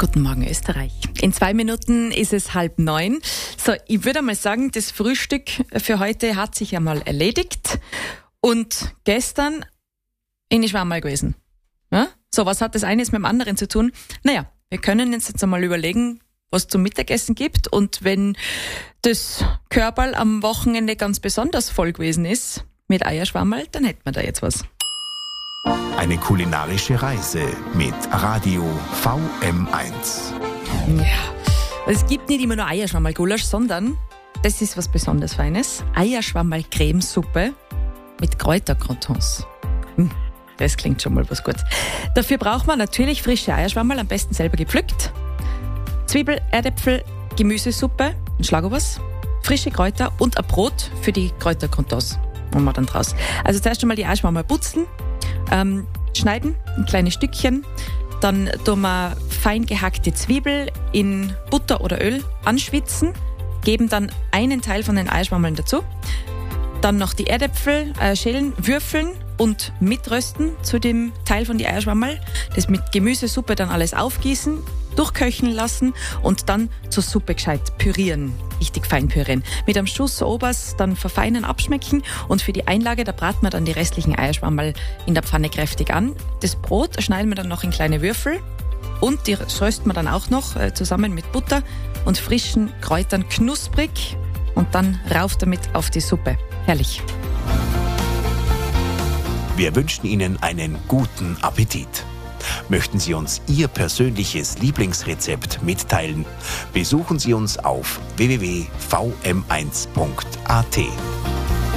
Guten Morgen, Österreich. In 2 Minuten ist es 8:30. So, ich würde mal sagen, das Frühstück für heute hat sich ja mal erledigt. Und gestern bin ich Schwammerl gewesen. Ja? So, was hat das eines mit dem anderen zu tun? Naja, wir können uns jetzt einmal überlegen, was zum Mittagessen gibt. Und wenn das Körperl am Wochenende ganz besonders voll gewesen ist mit Eierschwammerl, dann hätten wir da jetzt was. Eine kulinarische Reise mit Radio VM1. Ja, es gibt nicht immer nur Eierschwammerl-Gulasch, sondern das ist was besonders Feines. Eierschwammerl-Cremesuppe mit Kräutercroutons. Das klingt schon mal was Gutes. Dafür braucht man natürlich frische Eierschwammerl, am besten selber gepflückt. Zwiebel, Erdäpfel, Gemüsesuppe, ein Schlagobers, frische Kräuter und ein Brot für die Kräutercroutons. Machen wir dann draus. Also zuerst einmal die Eierschwammerl putzen, schneiden in kleine Stückchen. Dann tun wir fein gehackte Zwiebel in Butter oder Öl anschwitzen, geben dann einen Teil von den Eierschwammerln dazu. Dann noch die Erdäpfel schälen, würfeln und mitrösten zu dem Teil von die Eierschwammerl. Das mit Gemüsesuppe dann alles aufgießen, durchköcheln lassen und dann zur Suppe gescheit pürieren. Richtig fein pürieren. Mit einem Schuss Obers dann verfeinern, abschmecken und für die Einlage, da braten wir dann die restlichen Eierschwammerl in der Pfanne kräftig an. Das Brot schneiden wir dann noch in kleine Würfel und die rösten wir dann auch noch zusammen mit Butter und frischen Kräutern knusprig und dann rauf damit auf die Suppe. Herrlich. Wir wünschen Ihnen einen guten Appetit. Möchten Sie uns Ihr persönliches Lieblingsrezept mitteilen? Besuchen Sie uns auf www.vm1.at.